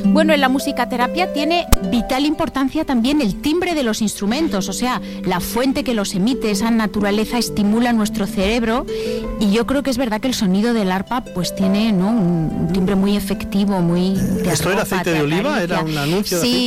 Bueno, en la musicoterapia tiene vital importancia también el timbre de los instrumentos, o sea, la fuente que los emite, esa naturaleza estimula nuestro cerebro, y yo creo que es verdad que el sonido del arpa pues tiene, ¿no?, un timbre muy efectivo, muy... ¿Esto era aceite de oliva? ¿Era un anuncio de aceite? Sí,